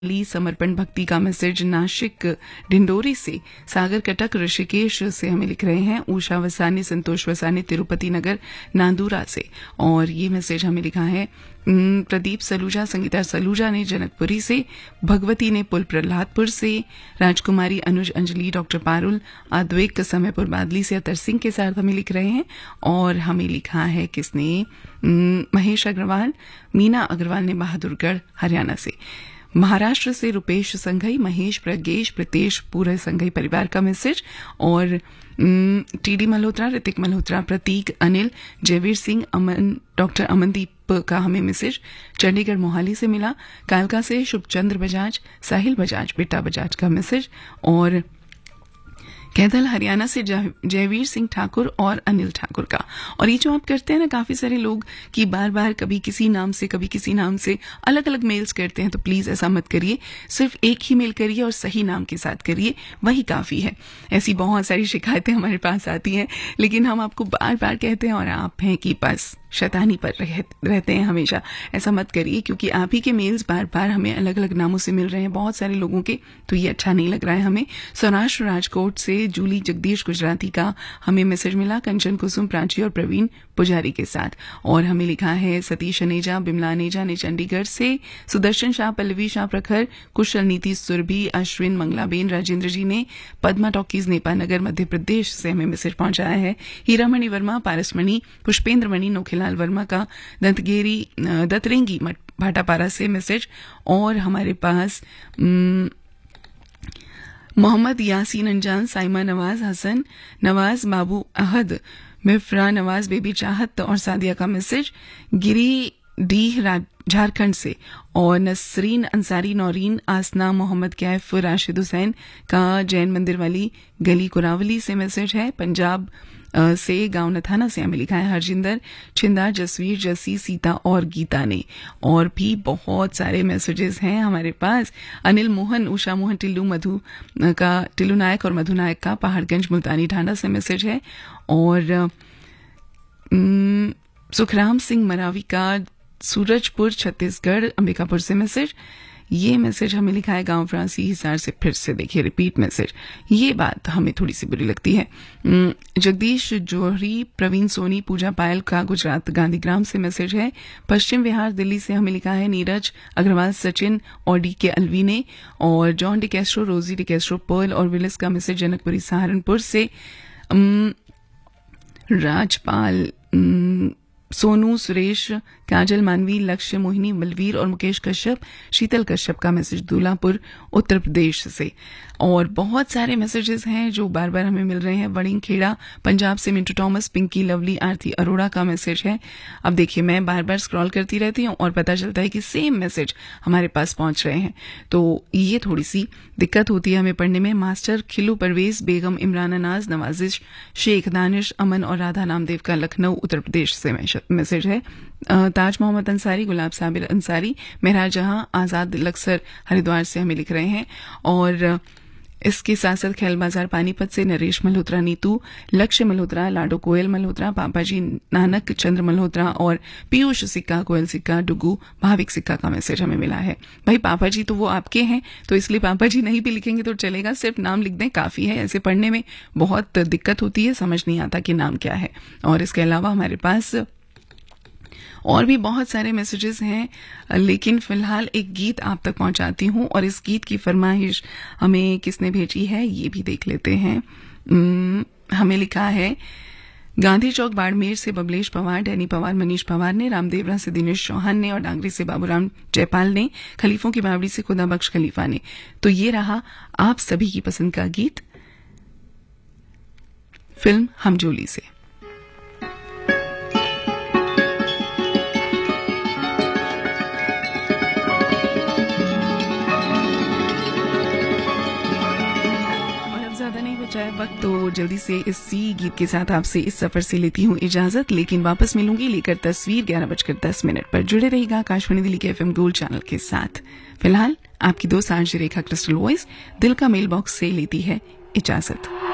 समर्पण भक्ति का मैसेज नासिक ढिंडोरी से, सागर कटक ऋषिकेश से हमें लिख रहे हैं उषा वसानी, संतोष वसानी तिरुपति नगर नांदूरा से। और ये मैसेज हमें लिखा है प्रदीप सलूजा, संगीता सलूजा ने जनकपुरी से, भगवती ने पुल प्रहलादपुर से, राजकुमारी अनुज अंजलि डॉक्टर पारुल अद्वैक समयपुर बादली से अतर सिंह के साथ हमें लिख रहे हैं। और हमें लिखा है किसने, महेश अग्रवाल, मीना अग्रवाल ने बहादुरगढ़ हरियाणा से। महाराष्ट्र से रुपेश संघई, महेश, प्रज्ञेश, प्रीतेश, पूरे संघई परिवार का मैसेज। और टीडी मल्होत्रा, ऋतिक मल्होत्रा, प्रतीक, अनिल, जयवीर सिंह, अमन, डॉक्टर अमनदीप का हमें मैसेज चंडीगढ़ मोहाली से मिला। कालका से शुभचंद्र बजाज, साहिल बजाज, बेटा बजाज का मैसेज। और कैथल हरियाणा से जयवीर सिंह ठाकुर और अनिल ठाकुर का। और ये जो आप करते हैं ना, काफी सारे लोग कि बार बार कभी किसी नाम से कभी किसी नाम से अलग अलग मेल्स करते हैं, तो प्लीज ऐसा मत करिए, सिर्फ एक ही मेल करिए और सही नाम के साथ करिए, वही काफी है। ऐसी बहुत सारी शिकायतें हमारे पास आती हैं, लेकिन हम आपको बार बार कहते हैं और आप हैं कि बस शैतानी पर रहते हैं हमेशा। ऐसा मत करिए, क्योंकि आप ही के मेल्स बार बार हमें अलग अलग नामों से मिल रहे हैं, बहुत सारे लोगों के, तो ये अच्छा नहीं लग रहा है हमें। सौराष्ट्र राजकोट से जूली जगदीश गुजराती का हमें मैसेज मिला, कंचन कुसुम प्राची और प्रवीण पुजारी के साथ। और हमें लिखा है सतीश अनेजा, बिमला अनेजा ने चंडीगढ़ से, सुदर्शन शाह, पल्लवी शाह प्रखर, कुशल नीति सुरभि, अश्विन, मंगलाबेन, राजेंद्र जी ने पद्मा टॉकीज नेपानगर मध्य प्रदेश से हमें मैसेज पहुंचाया है। हीरामणि वर्मा, पारसमणि, पुष्पेंद्र मणि, नोखीलाल वर्मा का दतरेंगी भाटापारा से मैसेज। और हमारे पास मोहम्मद यासीन अंजान, साइमा नवाज, हसन नवाज, बाबू अहद, मिफ्रा नवाज, बेबी चाहत और सादिया का मैसेज गिरी डीह झारखंड से। और नसरीन अंसारी, नौरीन, आसना, मोहम्मद कैफ, राशिद हुसैन का जैन मंदिर वाली गली कुरावली से मैसेज है। पंजाब से गांव नथाना से हमें लिखा है हरजिंदर, छिंदार, जसवीर, जसी, सीता और गीता ने। और भी बहुत सारे मैसेजेस हैं हमारे पास। अनिल मोहन, उषा मोहन, टिल्लू नायक और मधु नायक का पहाड़गंज मुल्तानी ढांडा से मैसेज है। और सुखराम सिंह मरावी का सूरजपुर छत्तीसगढ़ अंबिकापुर से मैसेज। ये मैसेज हमें लिखा है गांव फ्रांसी हिसार से, फिर से देखिए रिपीट मैसेज। ये बात हमें थोड़ी सी बुरी लगती है। जगदीश जोहरी, प्रवीण सोनी, पूजा पायल का गुजरात गांधीग्राम से मैसेज है। पश्चिम विहार दिल्ली से हमें लिखा है नीरज अग्रवाल, सचिन और डी के अलवी ने। और जॉन डिकेस्ट्रो, रोजी डिकेस्ट्रो, पर्ल और विलिस का मैसेज जनकपुरी सहारनपुर से। राजपाल, सोनू, सुरेश, काजल मानवी, लक्ष्य, मोहिनी, बलवीर और मुकेश कश्यप, शीतल कश्यप का मैसेज दूल्हापुर उत्तर प्रदेश से। और बहुत सारे मैसेजेस हैं जो बार बार हमें मिल रहे हैं। वड़िंग खेड़ा पंजाब से मिंटू थॉमस, पिंकी, लवली, आरती अरोड़ा का मैसेज है। अब देखिए, मैं बार बार स्क्रॉल करती रहती हूँ और पता चलता है कि सेम मैसेज हमारे पास पहुंच रहे हैं, तो ये थोड़ी सी दिक्कत होती है हमें पढ़ने में। मास्टर खिलू परवेज, बेगम इमरान अनाज, नवाजिश शेख, दानिश, अमन और राधा नामदेव का लखनऊ उत्तर प्रदेश से मैसेज है। ताज मोहम्मद अंसारी, गुलाब साबिर अंसारी, मेहरार जहां, आजाद लक्सर हरिद्वार से हमें लिख रहे हैं। और इसके साथ साथ खेल बाजार पानीपत से नरेश मल्होत्रा, नीतू, लक्ष्य मल्होत्रा, लाडो कोयल मल्होत्रा, पापाजी नानक चंद्र मल्होत्रा और पीयूष सिक्का, कोयल सिक्का, डुगू, भाविक सिक्का का मैसेज हमें मिला है। भाई पापा जी तो वो आपके हैं, तो इसलिए पापा जी नहीं भी लिखेंगे तो चलेगा, सिर्फ नाम लिख दें काफी है। ऐसे पढ़ने में बहुत दिक्कत होती है, समझ नहीं आता कि नाम क्या है। और इसके अलावा हमारे पास और भी बहुत सारे मैसेजेस हैं, लेकिन फिलहाल एक गीत आप तक पहुंचाती हूं। और इस गीत की फरमाइश हमें किसने भेजी है ये भी देख लेते हैं। हमें लिखा है गांधी चौक बाड़मेर से बबलेश पवार, डैनी पवार, मनीष पवार ने, रामदेवरा से दिनेश चौहान ने और डांगरी से बाबूराम जयपाल ने, खलीफों की बावड़ी से खुदा बख्श खलीफा ने। तो ये रहा आप सभी की पसंद का गीत फिल्म हमजोली से। वक्त तो जल्दी से इसी गीत के साथ आपसे इस सफर से लेती हूँ इजाजत, लेकिन वापस मिलूंगी लेकर तस्वीर 11:10 पर। जुड़े रहिएगा आकाशवाणी दिल्ली के एफएम गोल्ड चैनल के साथ। फिलहाल आपकी दोस्त आरजे रेखा क्रिस्टल वॉइस दिल का मेल बॉक्स से लेती है इजाजत।